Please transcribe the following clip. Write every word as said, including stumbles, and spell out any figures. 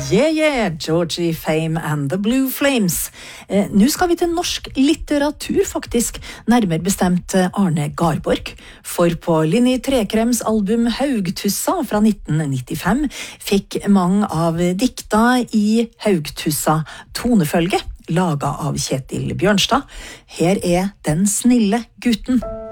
Yeah, yeah, Georgie Fame and the Blue Flames. Eh, Nå skal vi til norsk litteratur faktisk, nærmere bestemt Arne Garborg. For på Linni Trekrems album Haugtussa fra nitten nittifem fikk mange av dikta i Haugtussa tonefølge, laget av Kjetil Bjørnstad. Her er Den snille gutten.